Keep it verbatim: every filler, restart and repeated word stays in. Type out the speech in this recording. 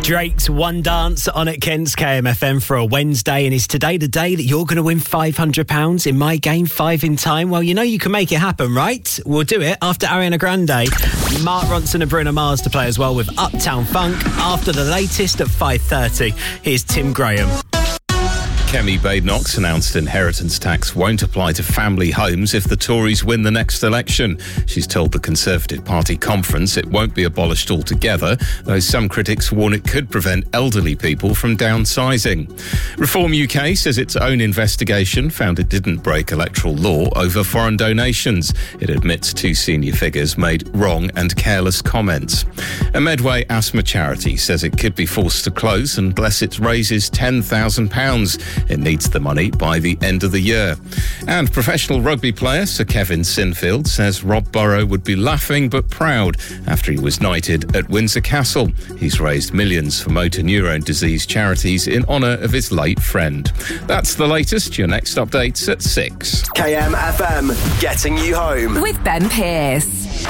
Drake's One Dance on at Kent's K M F M for a Wednesday, and is today the day that you're going to win five hundred pounds in my game, Five in Time? Well, you know you can make it happen, right? We'll do it after Ariana Grande, Mark Ronson and Bruno Mars to play as well with Uptown Funk after the latest at five thirty. Here's Tim Graham. Kemi Badenoch announced inheritance tax won't apply to family homes if the Tories win the next election. She's told the Conservative Party conference it won't be abolished altogether, though some critics warn it could prevent elderly people from downsizing. Reform U K says its own investigation found it didn't break electoral law over foreign donations. It admits two senior figures made wrong and careless comments. A Medway asthma charity says it could be forced to close unless it raises ten thousand pounds. It needs the money by the end of the year. And professional rugby player Sir Kevin Sinfield says Rob Burrow would be laughing but proud after he was knighted at Windsor Castle. He's raised millions for motor neurone disease charities in honour of his late friend. That's the latest. Your next update's at six. K M F M, getting you home. With Ben Pearce.